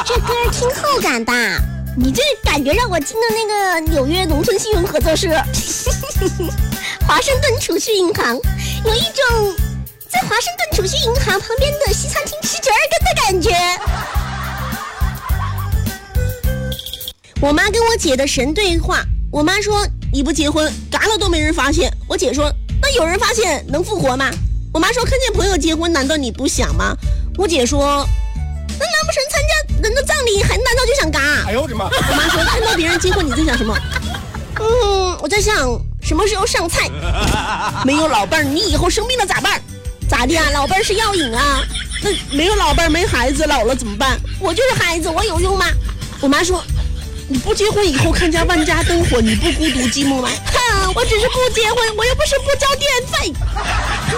这歌挺好感的，你这感觉让我进了那个纽约农村信用合作社华盛顿储蓄银行，有一种在华盛顿储蓄银行旁边的西餐厅吃折耳根的感觉。我妈跟我姐的神对话，我妈说你不结婚嘎了都没人发现，我姐说那有人发现能复活吗？我妈说看见朋友结婚难道你不想吗？我姐说那难不成参加人的葬礼还难道就想嘎？ 哎呦我的妈！ 我妈说看到别人结婚你在想什么？我在想什么时候上菜。没有老伴儿你以后生病了咋办？咋的啊？老伴儿是药瘾啊？那没有老伴儿没孩子老了怎么办？我就是孩子我有用吗？我妈说你不结婚以后看家万家灯火你不孤独寂寞吗？哼，我只是不结婚我又不是不交电费。